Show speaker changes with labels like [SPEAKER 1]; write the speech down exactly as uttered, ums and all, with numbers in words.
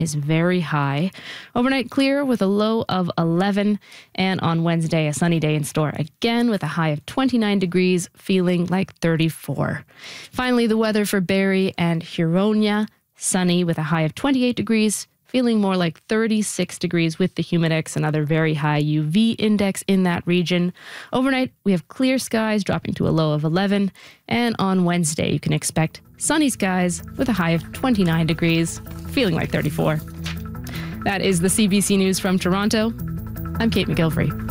[SPEAKER 1] is very high. Overnight clear with a low of eleven. And on Wednesday, a sunny day in store again with a high of twenty-nine degrees, feeling like thirty-four. Finally, the weather for Barrie and Huronia. Sunny with a high of twenty-eight degrees, feeling more like thirty-six degrees with the humidex, another very high U V index in that region. Overnight, we have clear skies dropping to a low of eleven. And on Wednesday, you can expect sunny skies with a high of twenty-nine degrees, feeling like thirty-four. That is the C B C News from Toronto. I'm Kate McGilvery.